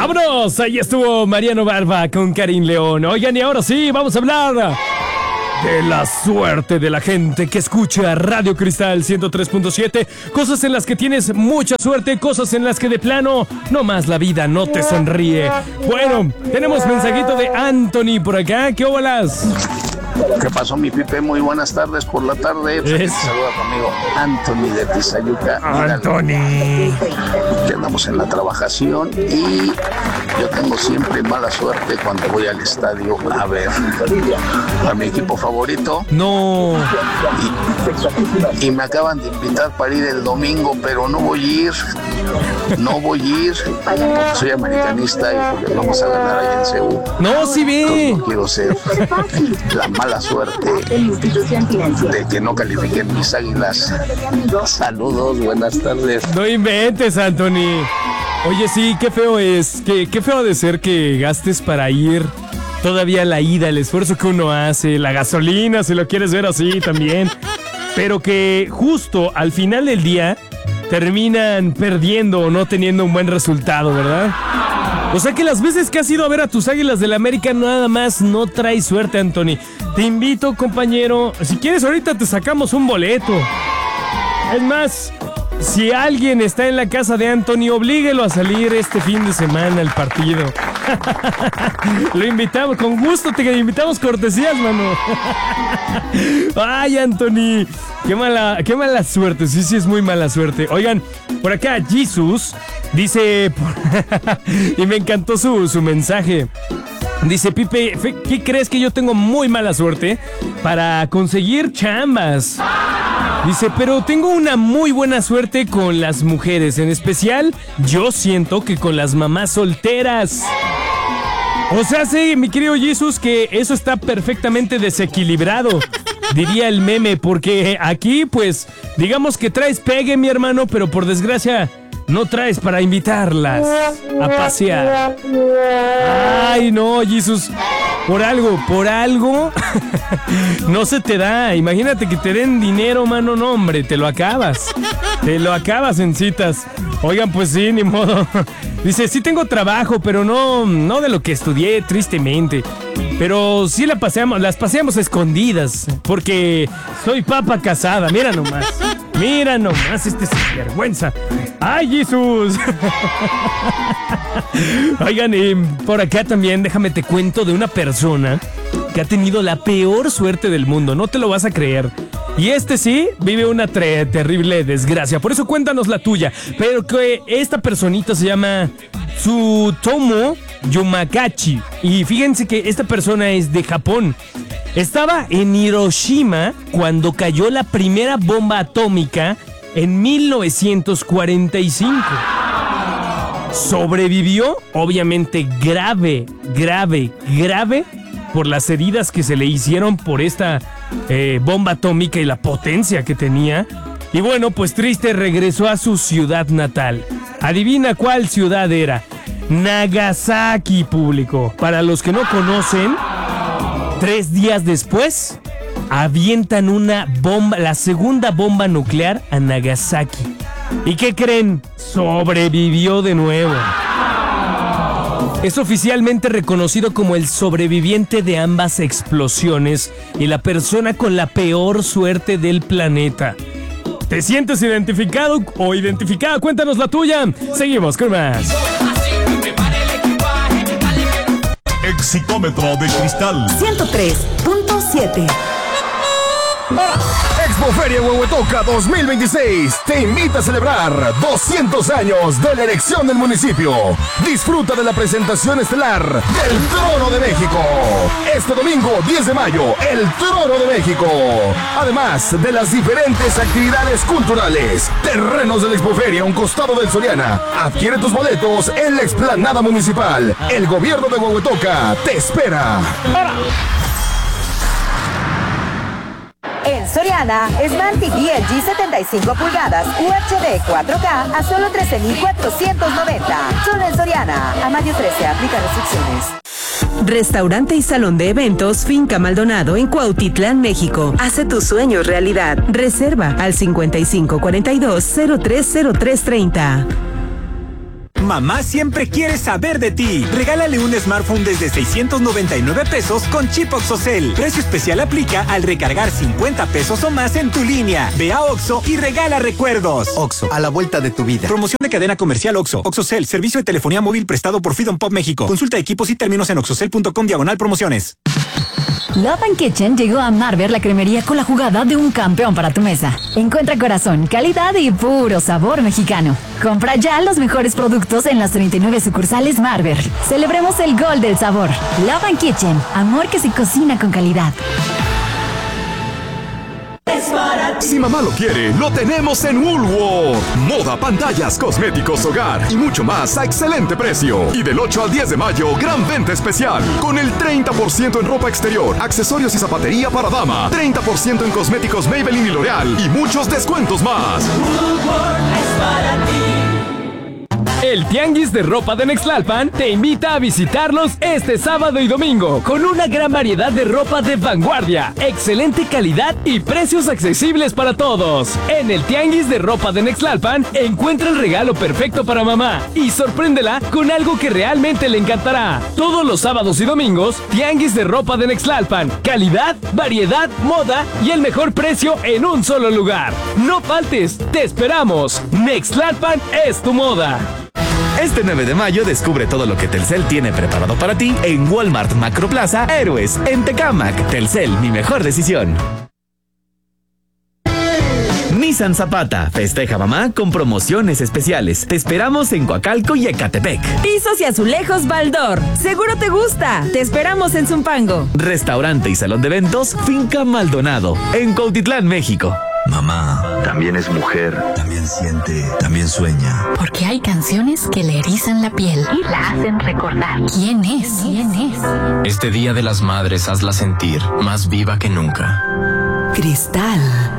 ¡Vámonos! Ahí estuvo Mariano Barba con Karim León. Oigan, y ahora sí, vamos a hablar de la suerte de la gente que escucha Radio Cristal 103.7. Cosas en las que tienes mucha suerte, cosas en las que de plano nomás la vida no te sonríe. Bueno, tenemos mensajito de Anthony por acá. ¿Qué óvalas? ¿Qué pasó, mi Pipe? Muy buenas tardes por la tarde. Saluda a tu amigo Anthony de Tizayuca. Anthony. Que andamos en la trabajación y yo tengo siempre mala suerte cuando voy al estadio a ver a mi equipo favorito. No. Y me acaban de invitar para ir el domingo, pero no voy a ir. No voy a ir porque soy americanista y porque vamos a ganar ahí en Seúl. No, sí vi. No quiero ser la mala suerte de que no califiquen mis Águilas. Saludos, buenas tardes. No inventes, Anthony. Oye, sí, qué feo es. Qué feo de ser que gastes para ir. Todavía la ida, el esfuerzo que uno hace, la gasolina, si lo quieres ver así también. Pero que justo al final del día terminan perdiendo o no teniendo un buen resultado, ¿verdad? O sea que las veces que has ido a ver a tus Águilas del América nada más no traes suerte, Anthony. Te invito, compañero, si quieres ahorita te sacamos un boleto. Es más, si alguien está en la casa de Anthony, oblíguelo a salir este fin de semana al partido. Lo invitamos, con gusto te invitamos, cortesías, mano. Ay, Anthony, qué mala suerte. Sí, es muy mala suerte. Oigan, por acá Jesus dice y me encantó su mensaje. Dice, Pipe, ¿qué crees? Que yo tengo muy mala suerte para conseguir chambas. Dice, pero tengo una muy buena suerte con las mujeres. En especial, yo siento que con las mamás solteras. O sea, sí, mi querido Jesus, que eso está perfectamente desequilibrado, diría el meme, porque aquí, pues, digamos que traes pegue, mi hermano, pero por desgracia no traes para invitarlas a pasear. Ay, no, Jesus, por algo, no se te da. Imagínate que te den dinero, mano, no, hombre, te lo acabas en citas. Oigan, pues sí, ni modo. Dice, sí tengo trabajo, pero no de lo que estudié, tristemente. Pero sí las paseamos escondidas, porque soy papa casada. Mira nomás este sinvergüenza. ¡Ay, Jesús! Oigan, por acá también déjame te cuento de una persona que ha tenido la peor suerte del mundo. No te lo vas a creer. Y sí vive una terrible desgracia. Por eso cuéntanos la tuya. Pero que esta personita se llama Tsutomu Yamakachi. Y fíjense que esta persona es de Japón. Estaba en Hiroshima cuando cayó la primera bomba atómica en 1945. Sobrevivió, obviamente grave, por las heridas que se le hicieron por esta bomba atómica y la potencia que tenía. Y bueno, pues triste, regresó a su ciudad natal. Adivina cuál ciudad era. Nagasaki, público. Para los que no conocen, 3 días después avientan una bomba, la segunda bomba nuclear a Nagasaki. ¿Y qué creen? Sobrevivió de nuevo. Es oficialmente reconocido como el sobreviviente de ambas explosiones y la persona con la peor suerte del planeta. ¿Te sientes identificado o identificada? Cuéntanos la tuya. Seguimos con más. Exitómetro de Cristal 103.7. Expoferia Huehuetoca 2026 te invita a celebrar 200 años de la erección del municipio. Disfruta de la presentación estelar del Trono de México. Este domingo 10 de mayo, el Trono de México. Además de las diferentes actividades culturales. Terrenos de la Expoferia, un costado del Soriana. Adquiere tus boletos en la explanada municipal. El gobierno de Huehuetoca te espera. En Soriana, Smart TV LG 75 pulgadas UHD 4K a solo 13,490. Solo en Soriana. A mayo 13 aplica restricciones. Restaurante y salón de eventos Finca Maldonado en Cuautitlán, México. Hace tus sueños realidad. Reserva al 5542-030330. mamá siempre quiere saber de ti. Regálale un smartphone desde 699 pesos con chip OXXOCEL. Precio especial aplica al recargar 50 pesos o más en tu línea. Ve a OXXO y regala recuerdos. OXXO, a la vuelta de tu vida. Promoción de cadena comercial OXXO. OXXOCEL, servicio de telefonía móvil prestado por Freedom Pop México. Consulta equipos y términos en oxxocel.com/promociones. Love and Kitchen llegó a Marver, la cremería con la jugada de un campeón para tu mesa. Encuentra corazón, calidad y puro sabor mexicano. Compra ya los mejores productos en las 39 sucursales Marver. Celebremos el gol del sabor. Love and Kitchen, amor que se cocina con calidad. Si mamá lo quiere, lo tenemos en Woolworth. Moda, pantallas, cosméticos, hogar y mucho más a excelente precio. Y del 8 al 10 de mayo, gran venta especial. Con el 30% en ropa exterior, accesorios y zapatería para dama. 30% en cosméticos Maybelline y L'Oreal. Y muchos descuentos más. Woolworth es para ti. El Tianguis de Ropa de Nextlalpan te invita a visitarlos este sábado y domingo con una gran variedad de ropa de vanguardia, excelente calidad y precios accesibles para todos. En el Tianguis de Ropa de Nextlalpan encuentra el regalo perfecto para mamá y sorpréndela con algo que realmente le encantará. Todos los sábados y domingos, Tianguis de Ropa de Nextlalpan. Calidad, variedad, moda y el mejor precio en un solo lugar. No faltes, te esperamos. Nextlalpan es tu moda. Este 9 de mayo descubre todo lo que Telcel tiene preparado para ti en Walmart Macroplaza Héroes en Tecámac. Telcel, mi mejor decisión. Nissan Zapata, festeja mamá con promociones especiales. Te esperamos en Coacalco y Ecatepec. Pisos y azulejos Baldor. Seguro te gusta. Te esperamos en Zumpango. Restaurante y salón de eventos Finca Maldonado en Cuautitlán, México. Mamá también es mujer, también siente, también sueña. Porque hay canciones que le erizan la piel y la hacen recordar quién es. Este Día de las Madres hazla sentir más viva que nunca. Cristal.